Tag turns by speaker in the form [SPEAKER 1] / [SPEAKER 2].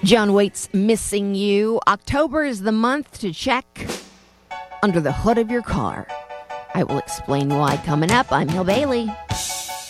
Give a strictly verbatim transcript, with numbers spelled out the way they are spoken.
[SPEAKER 1] John Waite's Missing You. October is the month to check under the hood of your car. I will explain why coming up. I'm Hill Bailey.